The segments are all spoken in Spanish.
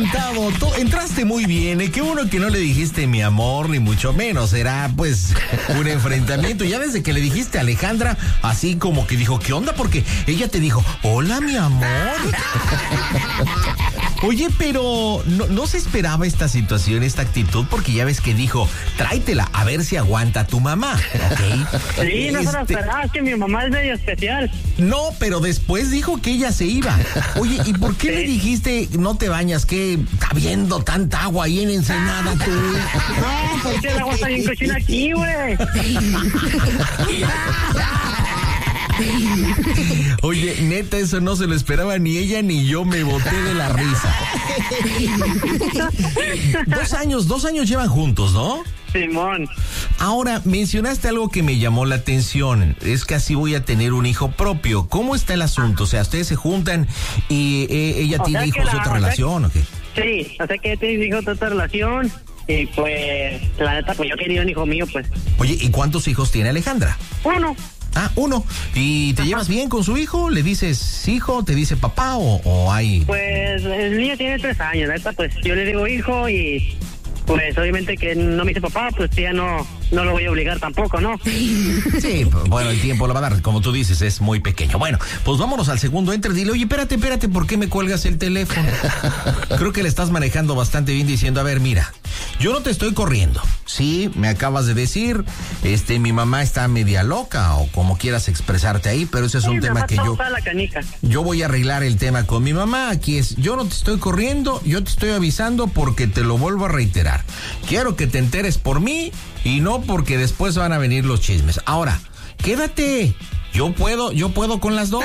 encantado. Entraste muy bien, Qué bueno que no le dijiste mi amor, ni mucho menos. Era, pues, un enfrentamiento. Ya desde que le dijiste a Alejandra, así como que dijo, ¿qué onda? Porque ella te dijo, hola, mi amor. Oye, pero no se esperaba esta situación, esta actitud, porque ya ves que dijo, tráetela, a ver si aguanta tu mamá, ¿ok? Sí, no se lo esperaba, es que mi mamá es medio especial. No, pero después dijo que ella se iba. Oye, ¿y por qué le dijiste no te bañas? ¿Qué está viendo tanta agua ahí en Ensenada tú? No, porque el agua está bien cochina aquí, güey. Oye, neta, eso no se lo esperaba ni ella ni yo, me boté de la risa. 2 años llevan juntos, ¿no? Simón. Ahora, mencionaste algo que me llamó la atención, es que así voy a tener un hijo propio. ¿Cómo está el asunto? O sea, ustedes se juntan y ella tiene hijos de otra relación, ¿o qué? Sí, o sea que tiene hijos de otra relación y pues, la neta, pues yo quería un hijo mío, pues. Oye, ¿y cuántos hijos tiene Alejandra? 1. Ah, 1. ¿Y te llevas bien con su hijo? ¿Le dices hijo? ¿Te dice papá o hay...? Pues el niño tiene 3 años, la neta, pues yo le digo hijo y pues obviamente que no me dice papá, pues ya no lo voy a obligar tampoco, ¿no? Sí, bueno, el tiempo lo va a dar, como tú dices, es muy pequeño. Bueno, pues vámonos al segundo enter. Dile, oye, espérate, ¿por qué me cuelgas el teléfono? Creo que le estás manejando bastante bien diciendo, a ver, mira, yo no te estoy corriendo. Sí, me acabas de decir, mi mamá está media loca o como quieras expresarte ahí, pero ese es un tema que yo voy a arreglar el tema con mi mamá. Aquí es, yo no te estoy corriendo, yo te estoy avisando porque te lo vuelvo a reiterar. Quiero que te enteres por mí y no porque después van a venir los chismes. Ahora, quédate. Yo puedo con las dos.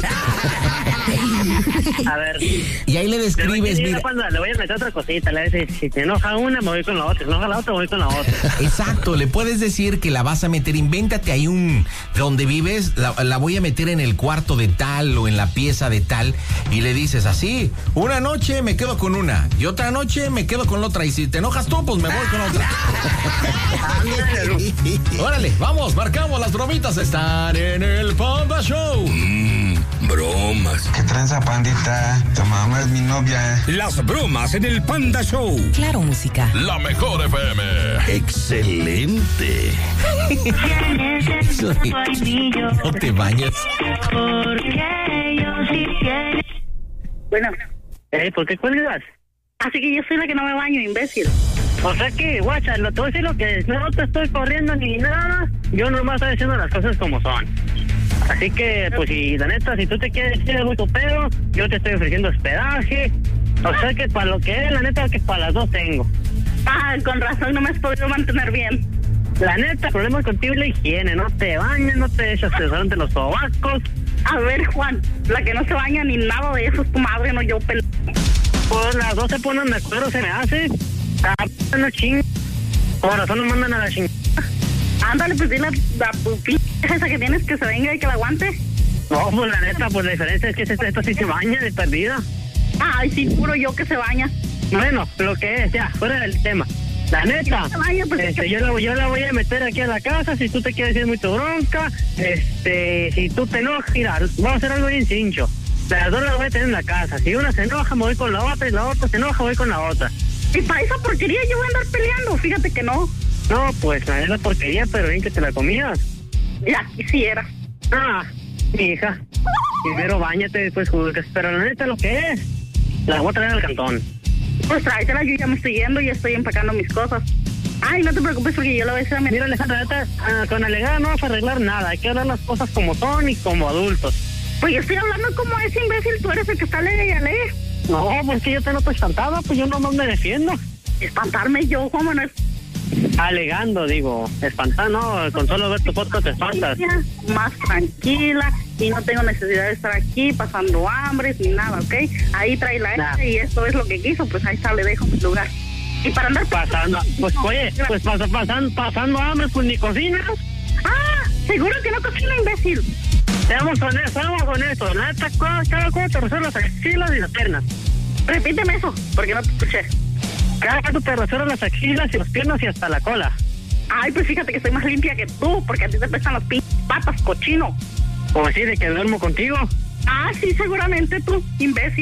A ver. Y ahí le describes, mira. Cuando le voy a meter otra cosita, le dices, si te enoja una, me voy con la otra. Si te enoja la otra, me voy con la otra. Exacto, le puedes decir que la vas a meter, invéntate ahí donde vives, la voy a meter en el cuarto de tal o en la pieza de tal, y le dices así, una noche me quedo con una, y otra noche me quedo con la otra, y si te enojas tú, pues me voy con otra. Órale, vamos, marcamos, las bromitas están en el Panda Show. Bromas. ¿Qué tranza, pandita? Tu mamá es mi novia. Las bromas en el Panda Show. Claro, música. La mejor FM. Excelente. No te bañes. Porque yo sí quiero. Bueno. ¿Por qué cuelgas? Así que yo soy la que no me baño, imbécil. O sea que, guacha, te voy a decir lo que es. No te estoy corriendo ni nada. Yo nomás estoy diciendo las cosas como son. Así que, pues, si la neta, si tú te quieres decir algo tu pedo, yo te estoy ofreciendo hospedaje. O sea que para lo que es, la neta, que para las dos tengo. Ah, con razón no me has podido mantener bien. La neta, el problema contigo es la higiene. No te bañas, no te echas desodorante los sobacos. A ver, Juan, la que no se baña ni nada de eso es tu madre, no yo, Pues las dos se ponen de acuerdo, se me hace. No ching. Por razón no mandan a la ching. Ándale, pues dile a tu esa que tienes que se venga y que la aguante. No, pues la neta, pues la diferencia es que esta sí se baña de perdida. Ay, sí, juro yo que se baña. Bueno, lo que es, ya, fuera del tema. La neta, baña, pues yo la voy a meter aquí a la casa, si tú te quieres ir muy tu bronca, si tú te enojas, mira, vamos a hacer algo bien cincho. Las dos las voy a tener en la casa, si una se enoja me voy con la otra y la otra se enoja voy con la otra. Y para esa porquería yo voy a andar peleando, fíjate que no. No, pues es la porquería, pero bien que te la comías. Ya quisiera. Ah, mi hija, primero báñate, después juzgas, pero la neta lo que es, la voy a traer al cantón. Pues tráetela, yo ya me estoy yendo y estoy empacando mis cosas. Ay, no te preocupes porque yo la voy a hacer. Mira, Alejandra, neta, con Alejandra no vas a arreglar nada, hay que hablar las cosas como son y como adultos. Pues yo estoy hablando como ese imbécil, tú eres el que está alegre y alegre. No, pues que yo te noto espantada, pues yo nomás me defiendo. Espantarme yo, ¿cómo no es? Alegando, digo, espantar, no, con solo ver tu podcast te espantas. Más tranquila y no tengo necesidad de estar aquí pasando hambres ni nada, ¿ok? Ahí trae la esta y esto es lo que quiso, pues ahí está, le dejo mi lugar. Y para andar pasando, pues oye, pues pasando hambre, pues ni cocinas. Ah, seguro que no cocino, imbécil. Seamos honestos, la neta, cada cosa te resuelve las axilas y las piernas. Repíteme eso, porque no te escuché. Cada cosa te resuelve las axilas y las piernas y hasta la cola. Ay, pues fíjate que estoy más limpia que tú, porque a ti te pesan las patas, cochino. ¿O así de que duermo contigo? Ah, sí, seguramente tú, imbécil.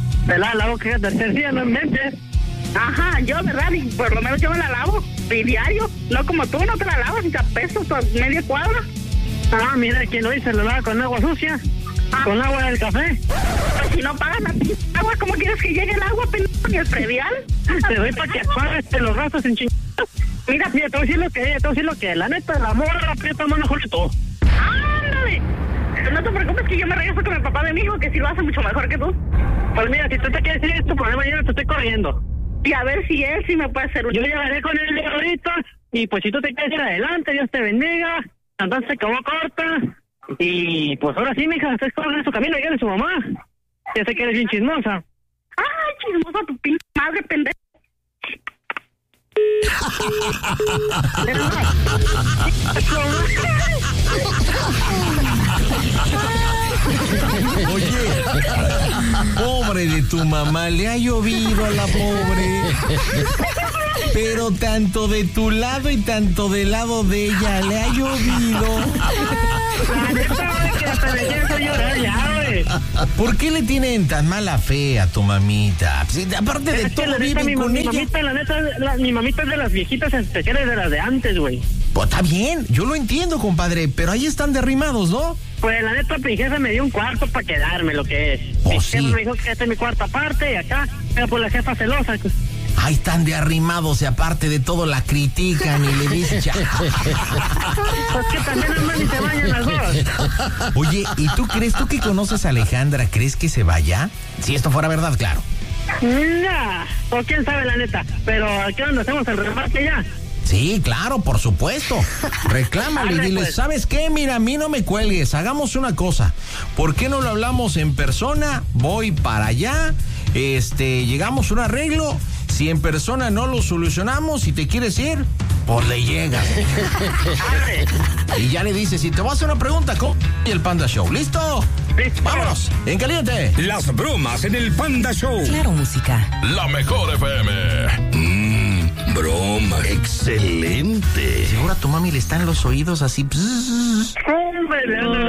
Te la lavo que tercer día, no inventes. Ajá, yo, ¿verdad? Y por lo menos yo me la lavo de diario. No como tú, no te la lavas y te apestas por media cuadra. Ah, mira, quien lo dice, lo lava con agua sucia. Con agua del café. Pues si no pagas la agua, ¿cómo quieres que llegue el agua, pendejo, ni el predial? Te doy para que pagues los gastos en chingados. Mira, te voy a decir lo que, la neta, la morra aprieta más mejor que todo. ¡Ándale! No te preocupes que yo me regreso con el papá de mi hijo, que sí lo hace mucho mejor que tú. Pues mira, si tú te quieres decir tu problema, yo no te estoy corriendo. Y a ver si él sí me puede hacer un... Yo llegaré con él ahorita, y pues si tú te quieres ir adelante, Dios te bendiga. Entonces se acabó corta. Y pues ahora sí, mija, estás corriendo su camino, ya de su mamá. Ya sé que eres bien chismosa. ¡Ay, chismosa tu pinche madre, pendejo! Oye, pobre de tu mamá, le ha llovido a la pobre. Pero tanto de tu lado y tanto del lado de ella, le ha llovido. La neta, que hasta me quiero llorar ya, güey. ¿Por qué le tienen tan mala fe a tu mamita? Pues, aparte de Es que todo, la neta, viven con ella. mamita, la neta, mi mamita es de las viejitas especiales, de las de antes, güey. Pues está bien, yo lo entiendo, compadre, pero ahí están derrimados, ¿no? Pues la neta, mi jefe me dio un cuarto para quedarme, lo que es. Oh, Mi sí. jefe me dijo que este es mi cuarto aparte y acá, pero pues la jefa celosa. Ahí están de arrimados y aparte de todo la critican y le dicen ya. Pues que también andan y se bañan las dos. Oye, ¿y tú que conoces a Alejandra, crees que se vaya? Si esto fuera verdad, claro. Nah, o quién sabe la neta, pero aquí donde hacemos el remate ya. Sí, claro, por supuesto. Reclámale y Arre, dile, pues. ¿sabes qué? Mira, a mí no me cuelgues, hagamos una cosa. ¿Por qué no lo hablamos en persona? Voy para allá, llegamos a un arreglo. Si en persona no lo solucionamos, si te quieres ir, pues le llegas. Arre. Y ya le dices, si te voy a hacer una pregunta, ¿cómo? Y el Panda Show, ¿listo? Listo. ¡Vámonos! ¡En caliente! Las bromas en el Panda Show. Claro, música. La mejor FM. Bromas. Excelente. Seguro a tu mami le están los oídos así. Hombre,